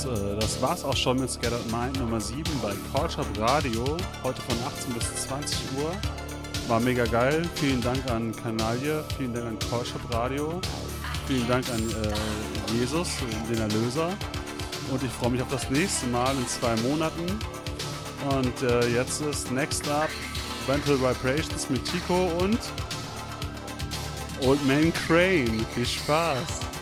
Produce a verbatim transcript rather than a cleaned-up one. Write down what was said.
das, äh, das war's auch schon mit Scattered Mind Nummer sieben bei Culture Radio. Heute von achtzehn bis zwanzig Uhr. War mega geil. Vielen Dank an Kanaille, vielen Dank an Culture Radio, vielen Dank an äh, Jesus, den Erlöser. Und ich freue mich auf das nächste Mal in zwei Monaten. Und äh, jetzt ist Next Up Ventral Vibrations mit Chico und Old Man Crane. Viel Spaß!